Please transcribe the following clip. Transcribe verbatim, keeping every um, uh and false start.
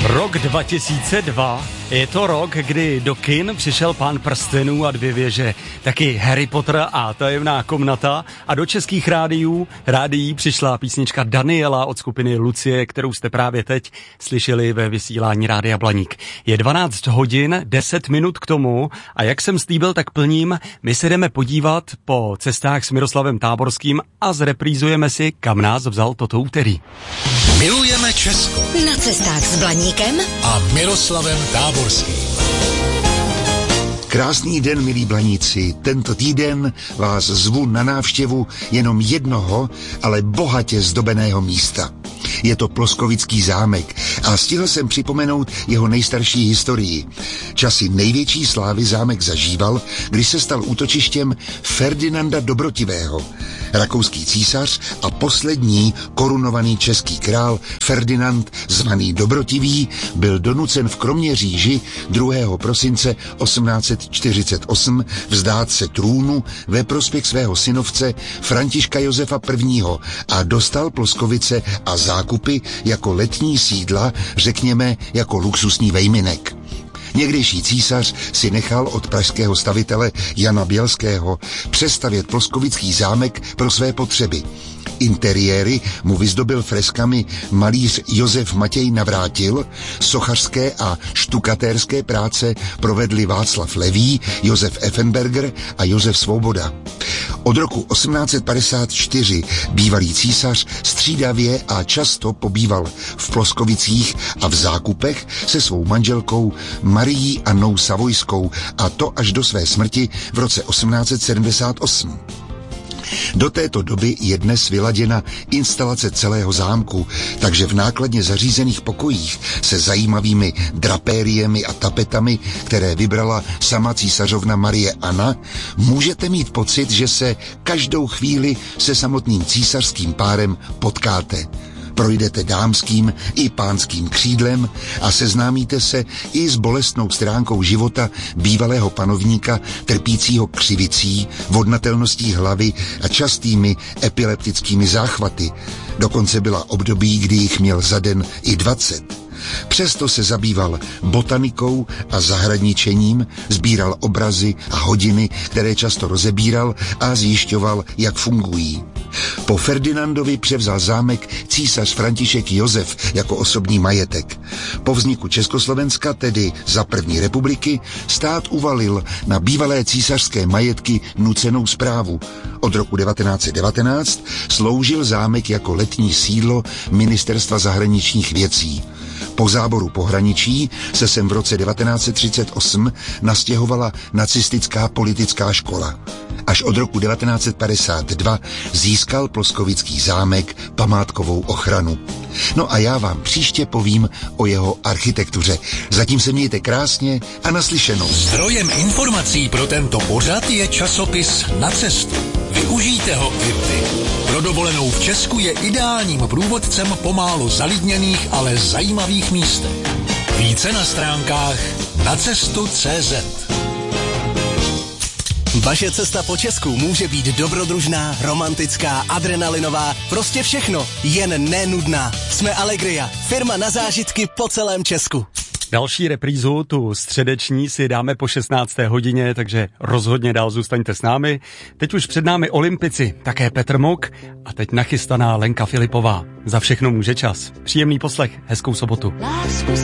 Rok dva tisíce dva, je to rok, kdy do kin přišel Pán prstenů a dvě věže, taky Harry Potter a tajemná komnata a do českých rádiů, rádií přišla písnička Daniela od skupiny Lucie, kterou jste právě teď slyšeli ve vysílání Rádia Blaník. Je dvanáct hodin, deset minut k tomu a jak jsem slíbil, tak plním, my se jdeme podívat po cestách s Miroslavem Táborským a zreprízujeme si, kam nás vzal toto úterý. Milujeme Česko. Na cestách s Blaníkem a Miroslavem Táborským. Krásný den, milí Blaníci. Tento týden vás zvu na návštěvu jenom jednoho, ale bohatě zdobeného místa. Je to Ploskovický zámek a stihl jsem připomenout jeho nejstarší historii. Časy největší slávy zámek zažíval, když se stal útočištěm Ferdinanda Dobrotivého. Rakouský císař a poslední korunovaný český král Ferdinand, zvaný Dobrotivý, byl donucen v Kroměříži druhého prosince osmnáct set čtyřicet osm vzdát se trůnu ve prospěch svého synovce Františka Josefa prvního. a dostal Ploskovice a zákupy jako letní sídla, řekněme jako luxusní vejminek. Někdejší císař si nechal od pražského stavitele Jana Bělského přestavět Ploskovický zámek pro své potřeby. Interiéry mu vyzdobil freskami malíř Josef Matěj Navrátil, sochařské a štukatérské práce provedli Václav Levý, Josef Effenberger a Josef Svoboda. Od roku osmnáct set padesát čtyři bývalý císař střídavě a často pobýval v Ploskovicích a v zákupech se svou manželkou Marií Annou Savojskou, a to až do své smrti v roce osmnáct set sedmdesát osm. Do této doby je dnes vyladěna instalace celého zámku, takže v nákladně zařízených pokojích se zajímavými drapériemi a tapetami, které vybrala sama císařovna Marie Anna, můžete mít pocit, že se každou chvíli se samotným císařským párem potkáte. Projdete dámským i pánským křídlem a seznámíte se i s bolestnou stránkou života bývalého panovníka trpícího křivicí, vodnatelností hlavy a častými epileptickými záchvaty. Dokonce byla období, kdy jich měl za den i dvacet. Přesto se zabýval botanikou a zahradničením, sbíral obrazy a hodiny, které často rozebíral a zjišťoval, jak fungují. Po Ferdinandovi převzal zámek císař František Josef jako osobní majetek. Po vzniku Československa, tedy za první republiky, stát uvalil na bývalé císařské majetky nucenou správu. Od roku devatenáct set devatenáct sloužil zámek jako letní sídlo Ministerstva zahraničních věcí. Po záboru pohraničí se sem v roce devatenáct set třicet osm nastěhovala nacistická politická škola. Až od roku devatenáct set padesát dva získal Ploskovický zámek památkovou ochranu. No a já vám příště povím o jeho architektuře. Zatím se mějte krásně a naslyšenou. Zdrojem informací pro tento pořad je časopis Na cestu. Využijte ho i vy. Pro dovolenou v Česku je ideálním průvodcem po málo zalidněných, ale zajímavých místech. Více na stránkách nacestu tečka cé zet. Vaše cesta po Česku může být dobrodružná, romantická, adrenalinová, prostě všechno, jen nenudná. Jsme Allegria, firma na zážitky po celém Česku. Další reprízu, tu středeční, si dáme po šestnácté hodině, takže rozhodně dál zůstaňte s námi. Teď už před námi olympici, také Petr Mok a teď nachystaná Lenka Filipová. Za všechno může čas. Příjemný poslech, hezkou sobotu. Lásku